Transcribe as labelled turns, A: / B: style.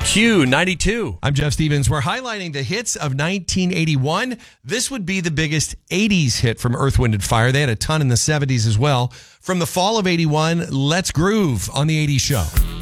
A: Q92.
B: I'm Jeff Stevens. We're highlighting the hits of 1981. This would be the biggest 80s hit from Earth, Wind & Fire. They had a ton in the 70s as well. From the fall of 81, let's groove on the 80s show.